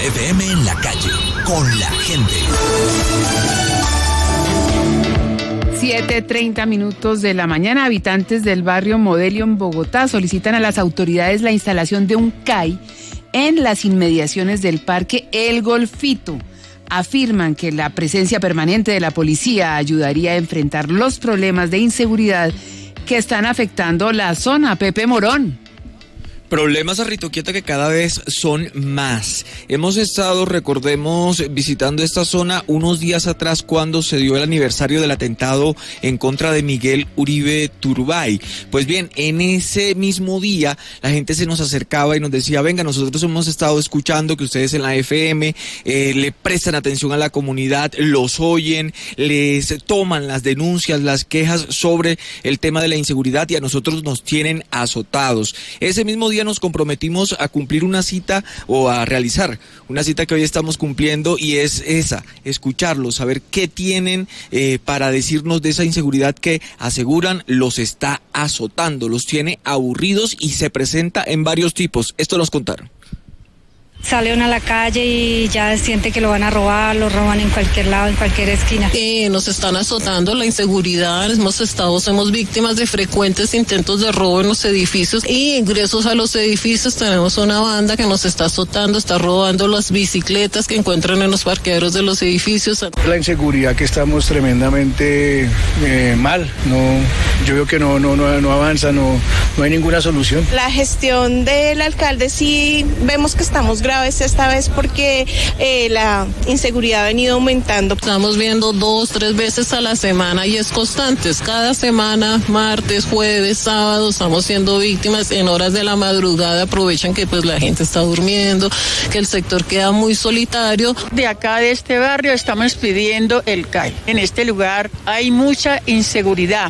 FM en la calle, con la gente. 7:30 de la mañana, habitantes del barrio Modelio en Bogotá solicitan a las autoridades la instalación de un CAI en las inmediaciones del parque El Golfito. Afirman que la presencia permanente de la policía ayudaría a enfrentar los problemas de inseguridad que están afectando la zona. Pepe Morón. Problemas, Arritoquieta, que cada vez son más. Hemos estado, recordemos, visitando esta zona unos días atrás cuando se dio el aniversario del atentado en contra de Miguel Uribe Turbay. Pues bien, en ese mismo día la gente se nos acercaba y nos decía, venga, nosotros hemos estado escuchando que ustedes en la FM le prestan atención a la comunidad, los oyen, les toman las denuncias, las quejas sobre el tema de la inseguridad y a nosotros nos tienen azotados. Ese mismo día nos comprometimos a cumplir una cita o a realizar una cita que hoy estamos cumpliendo, y es esa, escucharlos, saber qué tienen para decirnos de esa inseguridad que aseguran los está azotando, los tiene aburridos y se presenta en varios tipos. Esto nos contaron. Sale uno a la calle y ya siente que lo van a robar, lo roban en cualquier lado, en cualquier esquina. Nos están azotando la inseguridad, somos víctimas de frecuentes intentos de robo en los edificios y ingresos a los edificios. Tenemos una banda que nos está azotando, está robando las bicicletas que encuentran en los parqueaderos de los edificios. La inseguridad que estamos tremendamente mal, yo veo que no avanza, no hay ninguna solución. La gestión del alcalde sí vemos que estamos graves esta vez porque la inseguridad ha venido aumentando. Estamos viendo 2-3 veces a la semana y es constante. Cada semana, martes, jueves, sábado, estamos siendo víctimas. En horas de la madrugada aprovechan que pues la gente está durmiendo, que el sector queda muy solitario. De acá de este barrio estamos pidiendo el CAI. En este lugar hay mucha inseguridad.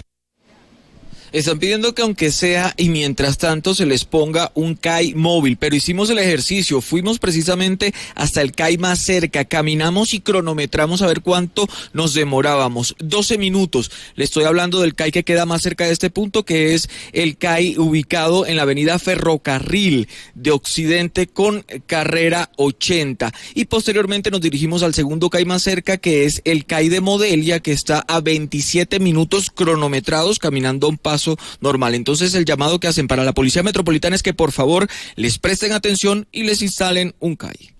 Están pidiendo que aunque sea y mientras tanto se les ponga un CAI móvil, pero hicimos el ejercicio, fuimos precisamente hasta el CAI más cerca, caminamos y cronometramos a ver cuánto nos demorábamos. 12 minutos. Le estoy hablando del CAI que queda más cerca de este punto, que es el CAI ubicado en la avenida Ferrocarril de Occidente con carrera 80. Y posteriormente nos dirigimos al segundo CAI más cerca, que es el CAI de Modelia, que está a 27 minutos cronometrados caminando un paso normal. Entonces el llamado que hacen para la Policía Metropolitana es que por favor les presten atención y les instalen un CAI.